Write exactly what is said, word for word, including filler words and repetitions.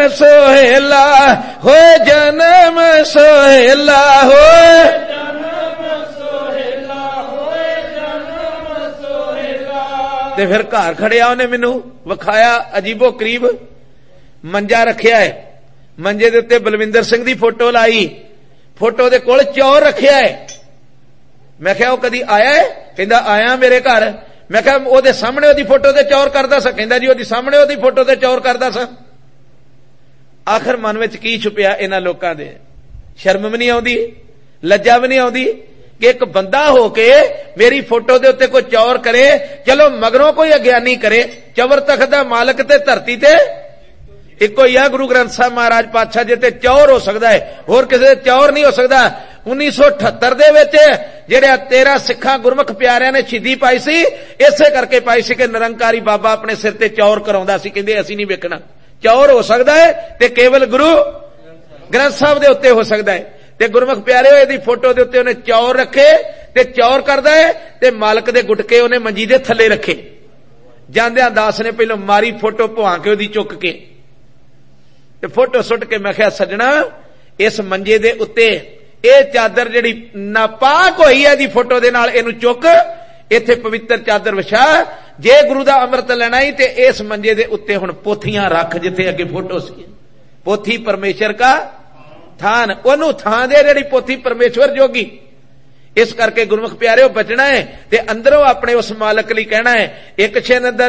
सोहेला होए जन्म सोहेला होए ते फिर घर खड़िया उन्हें मैनू विखाया अजीबो करीब मंजा रखिया है, मंजे दे उत्ते बलविंदर सिंह दी फोटो लाई, फोटो दे कोल चौर रखिया है। मैं क्या वो कदी आया है? कहंदा आया मेरे घर। मैं क्या ओदे सामने ओदी फोटो ते चौर करदा सा? कहंदा जी ओदी सामने ओदी फोटो ते चौर करदा सा। आखिर मन विच की छुपिया इन्हां लोकां दे? शर्म भी नहीं आउंदी, लज्जा भी नहीं आउंदी कि एक बंदा होके मेरी फोटो दे उत्ते कोई चौर करे, चलो मगरों कोई अज्ञानी करे। चवर तख्त दा मालक ते धरती ते इको ही है गुरु ग्रंथ साहब महाराज पातशाह जी ते चौर हो सकता है, होर किसी चौर नहीं हो सकता। उन्नीस सौ अठहत्तर दे विच जेड़े तेरह सिखां गुरमुख प्यारियां ने शहीदी पाई सी, इसे करके पाई सी कि निरंकारी बाबा अपने सिर ते चौर कराउंदा सी, कहंदे असीं नहीं वेखना। चौर हो सकता है ते केवल गुरु ग्रंथ साहब दे उत्ते हो सकता है। ते गुरमुख प्यारे इहदी फोटो दे उत्ते उन्हें चौर रखे ते चौर करदा है ते मालक दे गुटके उन्हें मंजी दे थल्ले रखे। जांदियां दास ने पहलों मारी फोटो भुआ के ओदी चुक के ते फोटो सुट के मैं कहा सजना इस मंजे दे उत्ते ये चादर जिहड़ी नापाक होई है दी फोटो दे नाल इहनूं चुक इत्थे पवित्र चादर विछा, जे गुरु दा अमृत लेना ही ते इस मंजे दे उत्ते हुण पोथियां रख जिथे अगे फोटो सी। पोथी परमेश्वर का थान, ओनू थान दे जिहड़ी पोथी परमेश्वर जोगी। इस करके गुरमुख प्यारे बचना है ते अंदरों अपने उस मालक लई कहना है, एक छिन